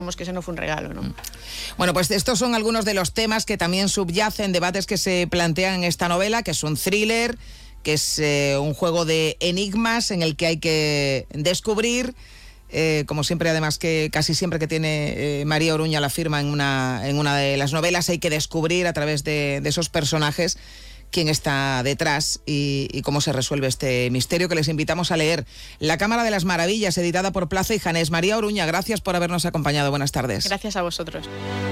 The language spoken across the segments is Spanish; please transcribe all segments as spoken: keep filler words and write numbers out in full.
Como que ese no fue un regalo, ¿no? Bueno, pues estos son algunos de los temas que también subyacen, debates que se plantean en esta novela, que es un thriller, que es eh, un juego de enigmas en el que hay que descubrir, eh, como siempre, además que casi siempre que tiene eh, María Oruña la firma en una, en una de las novelas, hay que descubrir a través de, de esos personajes quién está detrás y, y cómo se resuelve este misterio, que les invitamos a leer. La Cámara de las Maravillas, editada por Plaza y Janés. María Oruña, gracias por habernos acompañado. Buenas tardes. Gracias a vosotros.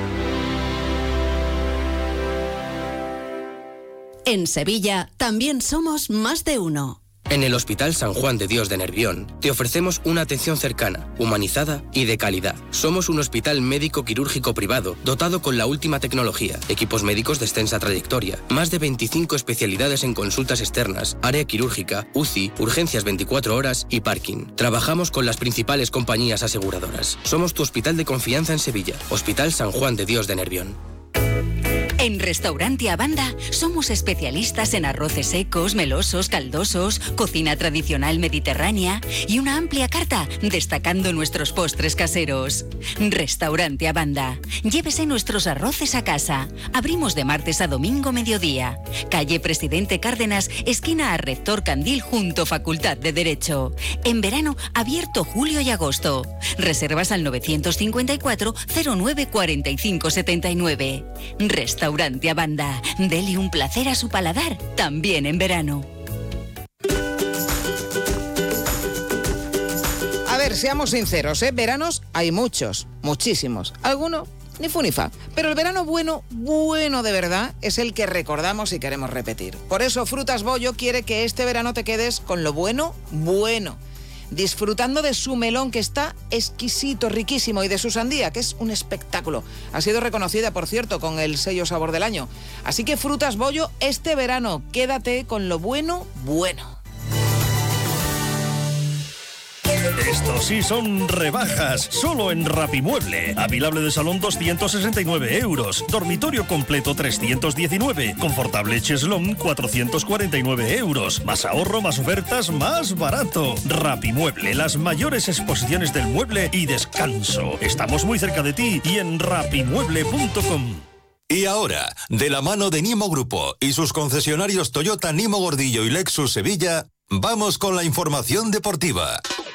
En Sevilla también somos más de uno. En el Hospital San Juan de Dios de Nervión te ofrecemos una atención cercana, humanizada y de calidad. Somos un hospital médico quirúrgico privado dotado con la última tecnología, equipos médicos de extensa trayectoria, más de veinticinco especialidades en consultas externas, área quirúrgica, U C I, urgencias veinticuatro horas y parking. Trabajamos con las principales compañías aseguradoras. Somos tu hospital de confianza en Sevilla. Hospital San Juan de Dios de Nervión. En Restaurante Abanda somos especialistas en arroces secos, melosos, caldosos, cocina tradicional mediterránea y una amplia carta destacando nuestros postres caseros. Restaurante Abanda. Llévese nuestros arroces a casa. Abrimos de martes a domingo mediodía. Calle Presidente Cárdenas, esquina a Rector Candil junto Facultad de Derecho. En verano abierto julio y agosto. Reservas al novecientos cincuenta y cuatro cero nueve cuarenta y cinco setenta y nueve. Restaurante Restaurante Abanda. Dele un placer a su paladar, también en verano. A ver, seamos sinceros, ¿eh? Veranos hay muchos, muchísimos. Alguno ni fu ni fa. Pero el verano bueno, bueno de verdad, es el que recordamos y queremos repetir. Por eso Frutas Bollo quiere que este verano te quedes con lo bueno, bueno. Disfrutando de su melón, que está exquisito, riquísimo, y de su sandía, que es un espectáculo. Ha sido reconocida, por cierto, con el sello Sabor del Año. Así que Frutas Bollo, este verano, quédate con lo bueno, bueno. Estos sí son rebajas, solo en Rapimueble. Avilable de salón doscientos sesenta y nueve euros, dormitorio completo trescientos diecinueve, confortable cheslón cuatrocientos cuarenta y nueve euros. Más ahorro, más ofertas, más barato. Rapimueble, las mayores exposiciones del mueble y descanso. Estamos muy cerca de ti y en rapimueble punto com. Y ahora, de la mano de Nimo Grupo y sus concesionarios Toyota, Nimo Gordillo y Lexus Sevilla, vamos con la información deportiva.